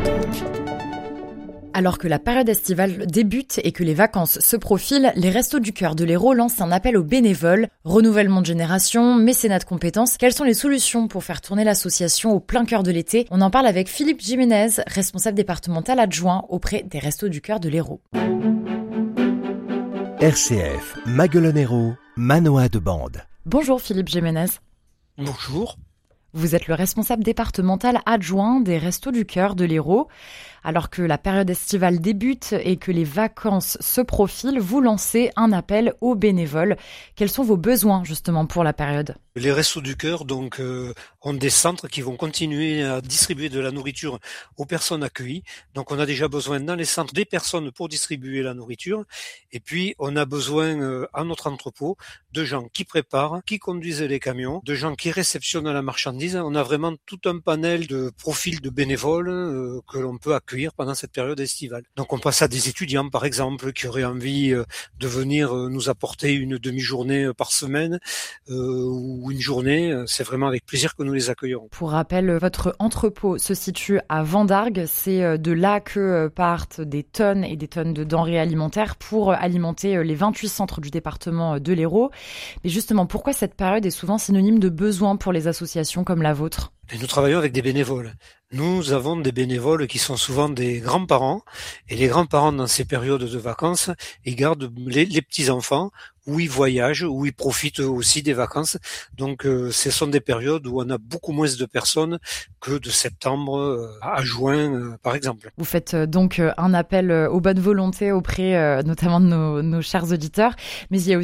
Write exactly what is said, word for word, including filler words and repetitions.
Alors que la période estivale débute et que les vacances se profilent, les Restos du Cœur de l'Hérault lancent un appel aux bénévoles. Renouvellement de génération, mécénat de compétences, quelles sont les solutions pour faire tourner l'association au plein cœur de l'été? On en parle avec Philippe Jiménez, responsable départemental adjoint auprès des Restos du Cœur de l'Hérault. R C F, Maguelone-Hérault, Manoa de Bande. Bonjour Philippe Jiménez. Bonjour. Vous êtes le responsable départemental adjoint des Restos du Cœur de l'Hérault. Alors que la période estivale débute et que les vacances se profilent, vous lancez un appel aux bénévoles. Quels sont vos besoins justement pour la période ? Les Restos du Cœur donc euh, ont des centres qui vont continuer à distribuer de la nourriture aux personnes accueillies. Donc on a déjà besoin dans les centres des personnes pour distribuer la nourriture. Et puis on a besoin euh, à notre entrepôt de gens qui préparent, qui conduisent les camions, de gens qui réceptionnent la marchandise. On a vraiment tout un panel de profils de bénévoles euh, que l'on peut accueillir pendant cette période estivale. Donc on passe à des étudiants par exemple qui auraient envie euh, de venir euh, nous apporter une demi-journée euh, par semaine euh, ou une journée. C'est vraiment avec plaisir que nous les accueillerons. Pour rappel, votre entrepôt se situe à Vendargues. C'est de là que partent des tonnes et des tonnes de denrées alimentaires pour alimenter les vingt-huit centres du département de l'Hérault. Mais justement, pourquoi cette période est souvent synonyme de besoin pour les associations comme la vôtre ? Et nous travaillons avec des bénévoles. Nous avons des bénévoles qui sont souvent des grands-parents. Et les grands-parents, dans ces périodes de vacances, ils gardent les, les petits-enfants, où ils voyagent, où ils profitent aussi des vacances. Donc euh, ce sont des périodes où on a beaucoup moins de personnes que de septembre euh, à juin, euh, par exemple. Vous faites euh, donc euh, un appel euh, aux bonnes volontés auprès euh, notamment de nos, nos chers auditeurs. Mais il y a